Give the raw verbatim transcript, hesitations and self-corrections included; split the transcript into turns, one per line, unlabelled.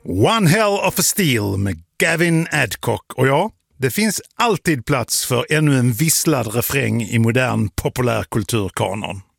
One Hell of a Steel med Gavin Adcock. Och ja, det finns alltid plats för ännu en visslad refräng i modern populärkulturkanon.